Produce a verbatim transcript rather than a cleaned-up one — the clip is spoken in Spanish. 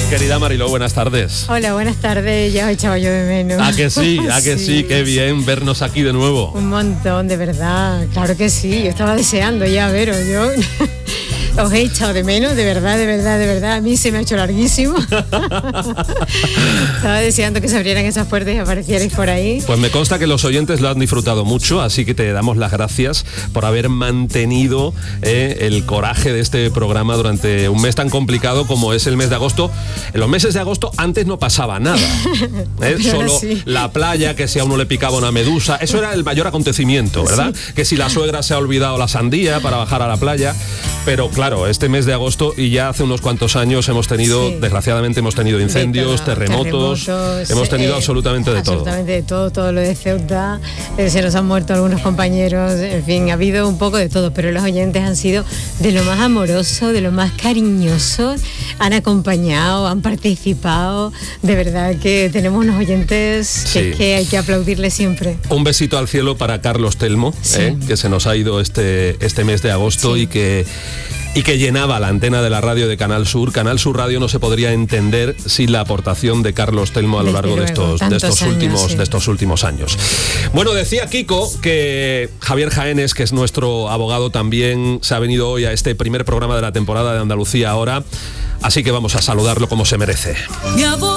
Querida Mariló, buenas tardes. Hola, buenas tardes, ya os echaba yo de menos. ¿A que sí? ¿A que sí? sí? Qué bien vernos aquí de nuevo. Un montón, de verdad, claro que sí, yo estaba deseando ya veros, yo... Os he echado de menos, de verdad, de verdad, de verdad. A mí se me ha hecho larguísimo. Estaba deseando que se abrieran esas puertas y aparecierais por ahí. Pues me consta que los oyentes lo han disfrutado mucho, así que te damos las gracias por haber mantenido eh, el coraje de este programa durante un mes tan complicado como es el mes de agosto. En los meses de agosto antes no pasaba nada. ¿eh? Solo sí. La playa, que si a uno le picaba una medusa, eso era el mayor acontecimiento, ¿verdad? Sí. Que si la suegra se ha olvidado la sandía para bajar a la playa. Pero claro, este mes de agosto y ya hace unos cuantos años hemos tenido, sí. desgraciadamente hemos tenido incendios, terremotos, terremotos, hemos tenido eh, absolutamente de todo. Absolutamente de todo, todo lo de Ceuta, eh, se nos han muerto algunos compañeros, en fin, ha habido un poco de todo, pero los oyentes han sido de lo más amorosos, de lo más cariñosos, han acompañado, han participado, de verdad que tenemos unos oyentes que, sí. que hay que aplaudirles siempre. Un besito al cielo para Carlos Telmo, sí. eh, que se nos ha ido este, este mes de agosto sí. y que... y que llenaba la antena de la radio de Canal Sur. Canal Sur Radio no se podría entender sin la aportación de Carlos Telmo a lo largo de estos, de estos años, últimos, sí. de estos últimos años. Bueno, decía Kiko que Javier Jaénes, que es nuestro abogado, también se ha venido hoy a este primer programa de la temporada de Andalucía Ahora, así que vamos a saludarlo como se merece.